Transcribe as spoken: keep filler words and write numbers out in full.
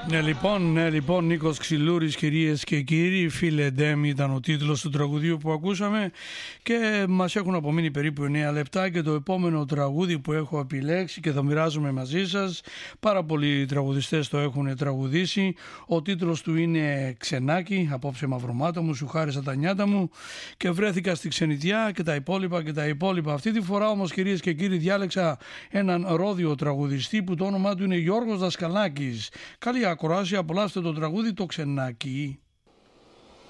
Ναι λοιπόν, ναι λοιπόν, Νίκος Ξυλούρης, κυρίες και κύριοι, φίλε Ντέμ ήταν ο τίτλος του τραγουδίου που ακούσαμε και μας έχουν απομείνει περίπου εννέα λεπτά και το επόμενο τραγούδι που έχω επιλέξει και θα μοιράζομαι μαζί σας, πάρα πολλοί τραγουδιστές το έχουν τραγουδήσει, ο τίτλος του είναι Ξενάκι, απόψε μαυρομάτα μου, σου χάρισα τα νιάτα μου και βρέθηκα στη ξενιτιά και τα υπόλοιπα και τα υπόλοιπα. Αυτή τη φορά όμως, κυρίες και κύριοι, διάλεξα έναν ρόδιο τραγουδιστή που το όνομά του είναι Γιώργος Δασκαλάκης. Καλή ακρόαση, απολαύστε το τραγούδι το Ξενάκι.